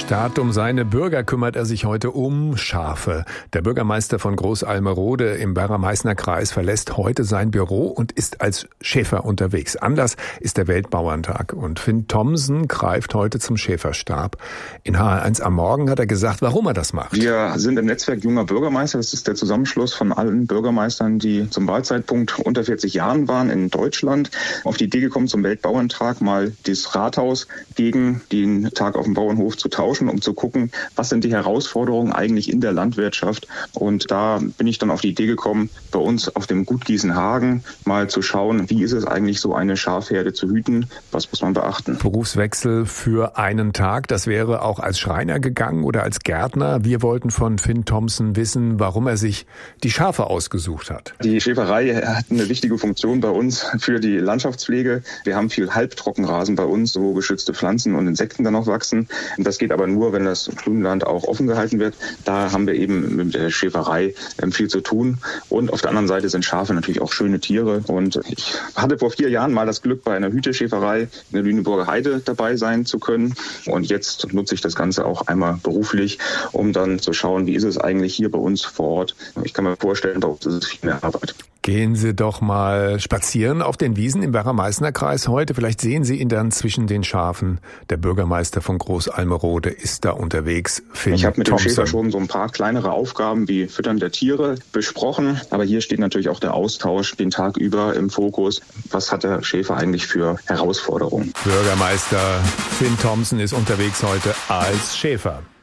Stadt, um seine Bürger kümmert er sich heute um Schafe. Der Bürgermeister von Groß-Almerode im Werra-Meißner Kreis verlässt heute sein Büro und ist als Schäfer unterwegs. Anlass ist der Weltbauerntag und Finn Thomsen greift heute zum Schäferstab. In HR1 am Morgen hat er gesagt, warum er das macht. Wir sind im Netzwerk junger Bürgermeister. Das ist der Zusammenschluss von allen Bürgermeistern, die zum Wahlzeitpunkt unter 40 Jahren waren in Deutschland. Auf die Idee gekommen, zum Weltbauerntag mal das Rathaus gegen den Tag auf dem Bauernhof zu tauschen, um zu gucken, was sind die Herausforderungen eigentlich in der Landwirtschaft. Und da bin ich dann auf die Idee gekommen, bei uns auf dem Gut Gießenhagen mal zu schauen, wie ist es eigentlich, so eine Schafherde zu hüten, was muss man beachten. Berufswechsel für einen Tag, das wäre auch als Schreiner gegangen oder als Gärtner. Wir wollten von Finn Thomsen wissen, warum er sich die Schafe ausgesucht hat. Die Schäferei hat eine wichtige Funktion bei uns für die Landschaftspflege. Wir haben viel Halbtrockenrasen bei uns, wo geschützte Pflanzen und Insekten dann noch wachsen. Das geht aber nur, wenn das Grünland auch offen gehalten wird. Da haben wir eben mit der Schäferei viel zu tun. Und auf der anderen Seite sind Schafe natürlich auch schöne Tiere. Und ich hatte vor 4 Jahren mal das Glück, bei einer Hüteschäferei in der Lüneburger Heide dabei sein zu können. Und jetzt nutze ich das Ganze auch einmal beruflich, um dann zu schauen, wie ist es eigentlich hier bei uns vor Ort. Ich kann mir vorstellen, bei uns ist es viel mehr Arbeit. Gehen Sie doch mal spazieren auf den Wiesen im Werra-Meißner Kreis heute. Vielleicht sehen Sie ihn dann zwischen den Schafen. Der Bürgermeister von Groß-Almerode ist da unterwegs. Ich habe mit dem Schäfer schon so ein paar kleinere Aufgaben wie Füttern der Tiere besprochen. Aber hier steht natürlich auch der Austausch den Tag über im Fokus. Was hat der Schäfer eigentlich für Herausforderungen? Bürgermeister Finn Thomsen ist unterwegs heute als Schäfer.